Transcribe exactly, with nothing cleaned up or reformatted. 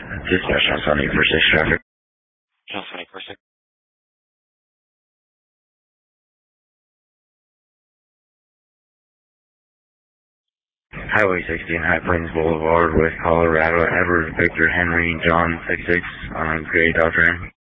Dispatch on Sunny for six traffic. John Sunny for six. Highway sixteen, High Plains Boulevard, West Colorado, Edward Victor Henry John six six on a gray Dodge Ram.